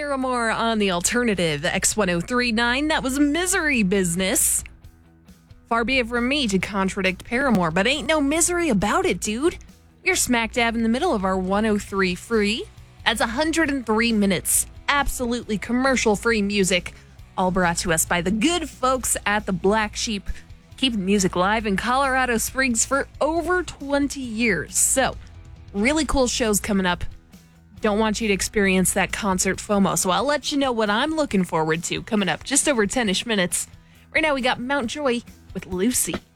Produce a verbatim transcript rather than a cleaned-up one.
Paramore on the alternative X one oh three point nine. That was Misery Business. Far be it from me to contradict Paramore, but ain't no misery about it, dude. We're smack dab in the middle of our one oh three free. That's one hundred three minutes. Absolutely commercial-free music. All brought to us by the good folks at the Black Sheep. Keeping music live in Colorado Springs for over twenty years. So, really cool shows coming up. Don't want you to experience that concert FOMO, so I'll let you know what I'm looking forward to coming up just over ten-ish minutes. Right now we got Mount Joy with Lucy.